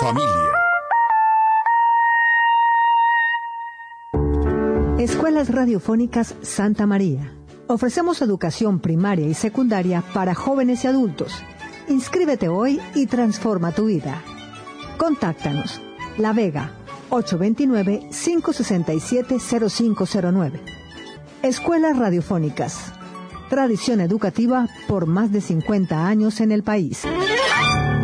familia. Escuelas Radiofónicas Santa María. Ofrecemos educación primaria y secundaria para jóvenes y adultos. Inscríbete hoy y transforma tu vida. Contáctanos. La Vega, 829-567-0509. Escuelas Radiofónicas. Tradición educativa por más de 50 años en el país.